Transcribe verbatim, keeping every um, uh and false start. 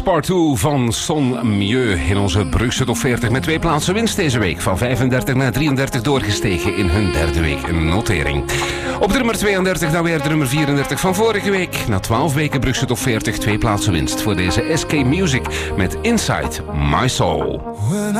Part twee van Son Mieux in onze Brugse Top veertig met twee plaatsen winst deze week. Van vijfendertig naar drieëndertig doorgestegen in hun derde week notering. Op de nummer tweeëndertig nou weer de nummer vierendertig van vorige week. Na twaalf weken Brugse Top veertig twee plaatsen winst voor deze S K Music met Inside My Soul.